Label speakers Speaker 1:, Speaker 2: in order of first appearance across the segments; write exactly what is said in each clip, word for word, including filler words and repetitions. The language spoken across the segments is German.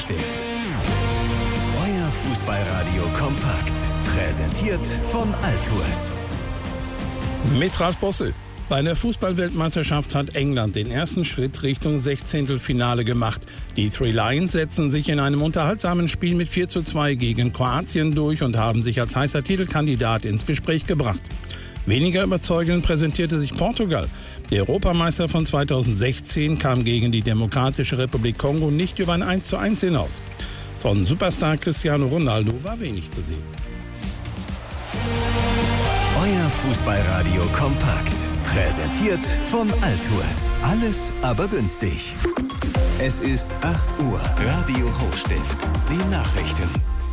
Speaker 1: Hochstift. Euer Fußballradio kompakt. Präsentiert von Altours.
Speaker 2: Mit Ralf Bossel. Bei der Fußballweltmeisterschaft hat England den ersten Schritt Richtung Sechzehntelfinale gemacht. Die Three Lions setzen sich in einem unterhaltsamen Spiel mit vier zu zwei gegen Kroatien durch und haben sich als heißer Titelkandidat ins Gespräch gebracht. Weniger überzeugend präsentierte sich Portugal. Der Europameister von zweitausendsechzehn kam gegen die Demokratische Republik Kongo nicht über ein eins zu eins hinaus. Von Superstar Cristiano Ronaldo war wenig zu sehen.
Speaker 1: Euer Fußballradio kompakt. Präsentiert von Altours. Alles aber günstig. Es ist acht Uhr. Radio Hochstift. Die Nachrichten.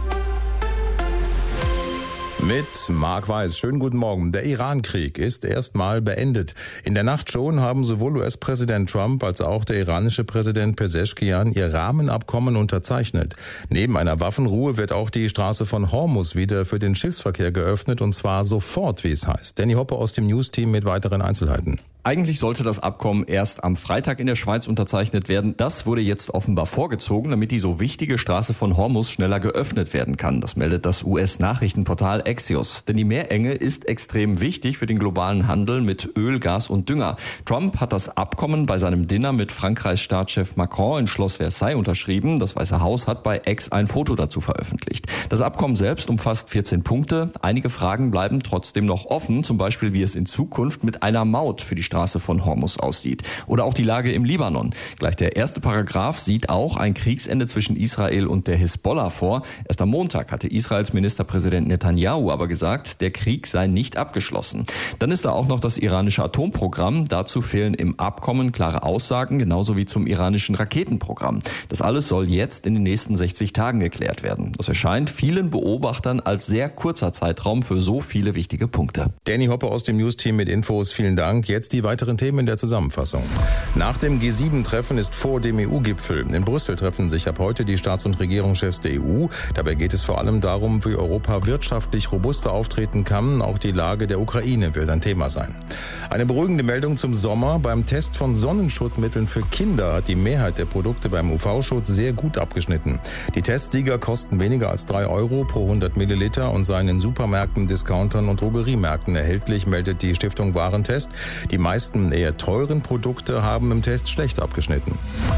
Speaker 3: Mit Marc Weiß. Schönen guten Morgen. Der Iran-Krieg ist erstmal beendet. In der Nacht schon haben sowohl U S-Präsident Trump als auch der iranische Präsident Pezeshkian ihr Rahmenabkommen unterzeichnet. Neben einer Waffenruhe wird auch die Straße von Hormuz wieder für den Schiffsverkehr geöffnet, und zwar sofort, wie es heißt. Danny Hoppe aus dem News-Team mit weiteren Einzelheiten.
Speaker 4: Eigentlich sollte das Abkommen erst am Freitag in der Schweiz unterzeichnet werden. Das wurde jetzt offenbar vorgezogen, damit die so wichtige Straße von Hormuz schneller geöffnet werden kann. Das meldet das U S-Nachrichtenportal Axios. Denn die Meerenge ist extrem wichtig für den globalen Handel mit Öl, Gas und Dünger. Trump hat das Abkommen bei seinem Dinner mit Frankreichs Staatschef Macron in Schloss Versailles unterschrieben. Das Weiße Haus hat bei X ein Foto dazu veröffentlicht. Das Abkommen selbst umfasst vierzehn Punkte. Einige Fragen bleiben trotzdem noch offen, zum Beispiel wie es in Zukunft mit einer Maut für die Straße von Hormuz aussieht. Oder auch die Lage im Libanon. Gleich der erste Paragraph sieht auch ein Kriegsende zwischen Israel und der Hisbollah vor. Erst am Montag hatte Israels Ministerpräsident Netanyahu aber gesagt, der Krieg sei nicht abgeschlossen. Dann ist da auch noch das iranische Atomprogramm. Dazu fehlen im Abkommen klare Aussagen, genauso wie zum iranischen Raketenprogramm. Das alles soll jetzt in den nächsten sechzig Tagen geklärt werden. Das erscheint vielen Beobachtern als sehr kurzer Zeitraum für so viele wichtige Punkte.
Speaker 3: Danny Hoppe aus dem News-Team mit Infos. Vielen Dank. Jetzt die weiteren Themen in der Zusammenfassung. Nach dem G sieben Treffen ist vor dem E U-Gipfel. In Brüssel treffen sich ab heute die Staats- und Regierungschefs der E U. Dabei geht es vor allem darum, wie Europa wirtschaftlich robuster auftreten kann. Auch die Lage der Ukraine wird ein Thema sein. Eine beruhigende Meldung zum Sommer. Beim Test von Sonnenschutzmitteln für Kinder hat die Mehrheit der Produkte beim U V-Schutz sehr gut abgeschnitten. Die Testsieger kosten weniger als drei Euro pro hundert Milliliter und seien in Supermärkten, Discountern und Drogeriemärkten erhältlich, meldet die Stiftung Warentest. Die meisten eher teuren Produkte haben im Test schlecht abgeschnitten.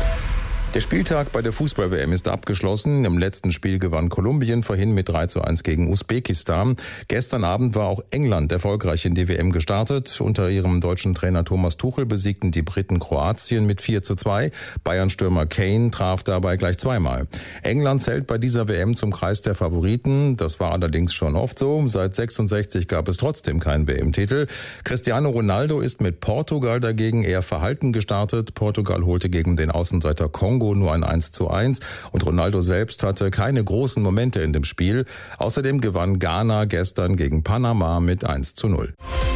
Speaker 3: Der Spieltag bei der Fußball-W M ist abgeschlossen. Im letzten Spiel gewann Kolumbien vorhin mit drei zu eins gegen Usbekistan. Gestern Abend war auch England erfolgreich in die W M gestartet. Unter ihrem deutschen Trainer Thomas Tuchel besiegten die Briten Kroatien mit vier zu zwei. Bayern-Stürmer Kane traf dabei gleich zweimal. England zählt bei dieser W M zum Kreis der Favoriten. Das war allerdings schon oft so. Seit sechsundsechzig gab es trotzdem keinen W M-Titel. Cristiano Ronaldo ist mit Portugal dagegen eher verhalten gestartet. Portugal holte gegen den Außenseiter Kongo nur ein eins zu eins und Ronaldo selbst hatte keine großen Momente in dem Spiel. Außerdem gewann Ghana gestern gegen Panama mit eins zu null.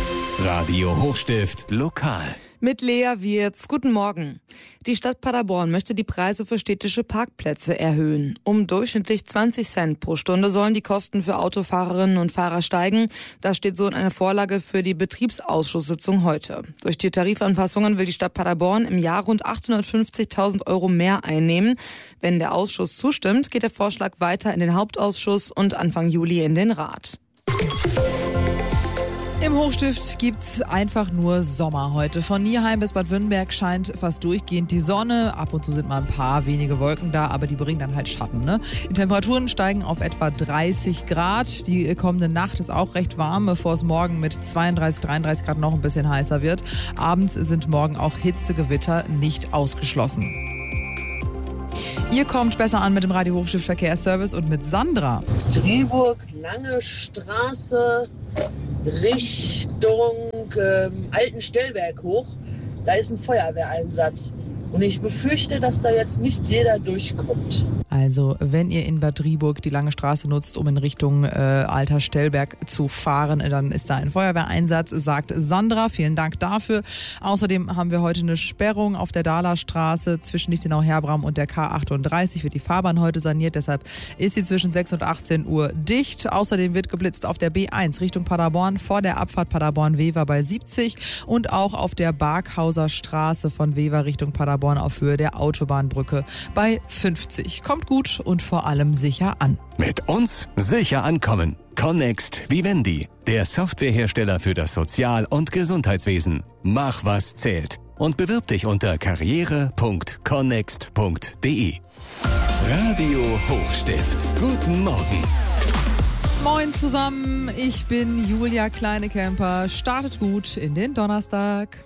Speaker 1: Radio Hochstift lokal.
Speaker 5: Mit Lea Wirz. Guten Morgen. Die Stadt Paderborn möchte die Preise für städtische Parkplätze erhöhen. Um durchschnittlich zwanzig Cent pro Stunde sollen die Kosten für Autofahrerinnen und Fahrer steigen. Das steht so in einer Vorlage für die Betriebsausschusssitzung heute. Durch die Tarifanpassungen will die Stadt Paderborn im Jahr rund achthundertfünfzigtausend Euro mehr einnehmen. Wenn der Ausschuss zustimmt, geht der Vorschlag weiter in den Hauptausschuss und Anfang Juli in den Rat.
Speaker 6: Im Hochstift gibt's einfach nur Sommer heute. Von Nierheim bis Bad Wünnberg scheint fast durchgehend die Sonne. Ab und zu sind mal ein paar wenige Wolken da, aber die bringen dann halt Schatten, ne? Die Temperaturen steigen auf etwa dreißig Grad. Die kommende Nacht ist auch recht warm, bevor es morgen mit zweiunddreißig, dreiunddreißig Grad noch ein bisschen heißer wird. Abends sind morgen auch Hitzegewitter nicht ausgeschlossen. Ihr kommt besser an mit dem Radio Hochstift Verkehrsservice und mit Sandra.
Speaker 7: Driburg, Lange Straße, Richtung ähm, Alten Stellwerk hoch. Da ist ein Feuerwehreinsatz. Und ich befürchte, dass da jetzt nicht jeder durchkommt.
Speaker 6: Also wenn ihr in Bad Driburg die Lange Straße nutzt, um in Richtung äh, Alter Stellberg zu fahren, dann ist da ein Feuerwehreinsatz, sagt Sandra. Vielen Dank dafür. Außerdem haben wir heute eine Sperrung auf der Dahlerstraße zwischen Lichtenau-Herbram und der K achtunddreißig. Wird die Fahrbahn heute saniert, deshalb ist sie zwischen sechs und achtzehn Uhr dicht. Außerdem wird geblitzt auf der B eins Richtung Paderborn vor der Abfahrt Paderborn-Wever bei siebzig und auch auf der Barkhauser Straße von Wever Richtung Paderborn auf Höhe der Autobahnbrücke bei fünfzig. Kommt Kommt gut und vor allem sicher an.
Speaker 1: Mit uns sicher ankommen. Connext Vivendi, der Softwarehersteller für das Sozial- und Gesundheitswesen. Mach, was zählt. Und bewirb dich unter karriere punkt connext punkt de. Radio Hochstift. Guten Morgen.
Speaker 6: Moin zusammen, ich bin Julia Kleinekemper. Startet gut in den Donnerstag.